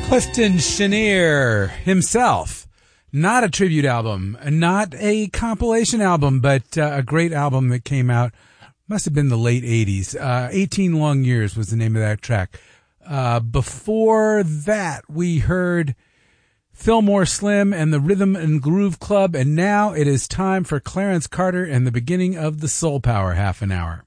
Clifton Chenier himself. Not a tribute album, not a compilation album, but a great album that came out, must have been the late 80s. 18 Long Years was the name of that track. Before that, we heard Fillmore Slim and the Rhythm and Groove Club, and now it is time for Clarence Carter and the beginning of the Soul Power half an hour.